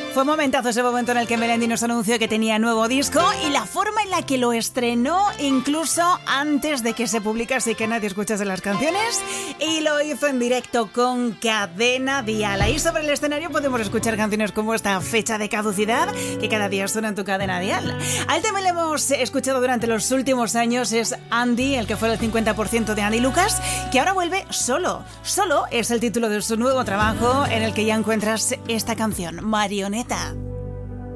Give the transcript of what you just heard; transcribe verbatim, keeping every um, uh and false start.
Fue un momentazo ese momento en el que Melendi nos anunció que tenía nuevo disco y la forma en la que lo estrenó incluso antes de que se publicase y que nadie escuchase las canciones, y lo hizo en directo con Cadena Dial. Ahí sobre el escenario podemos escuchar canciones como esta, Fecha de caducidad, que cada día suena en tu Cadena Dial. A él también le hemos escuchado durante los últimos años, es Andy, el que fue el cincuenta por ciento de Andy Lucas, que ahora vuelve Solo. Solo es el título de su nuevo trabajo en el que ya encuentras esta canción, Marioneta.